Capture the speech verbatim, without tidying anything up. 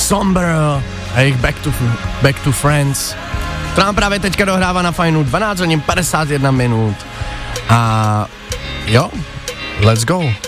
Somber a jejich Back to, Back to Friends. To nám právě teďka dohrává na Fajnu dvanáct hodin padesát jedna minut. A jo, let's go.